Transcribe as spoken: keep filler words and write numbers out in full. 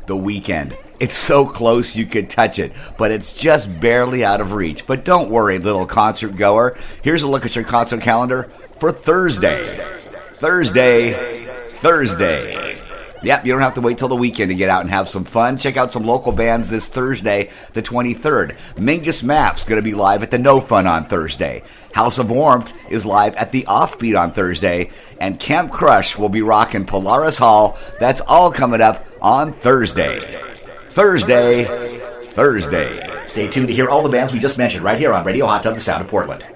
The Weeknd. It's so close you could touch it, but it's just barely out of reach. But don't worry, little concert goer. Here's a look at your concert calendar for Thursday. Thursday. Thursday. Yep, you don't have to wait till the weekend to get out and have some fun. Check out some local bands this Thursday, the twenty-third. Mingus Map's going to be live at the No Fun on Thursday. House of Warmth is live at the Offbeat on Thursday. And Camp Crush will be rocking Polaris Hall. That's all coming up on Thursday. Thursday. Thursday. Stay tuned to hear all the bands we just mentioned right here on Radio Hot Tub, the Sound of Portland.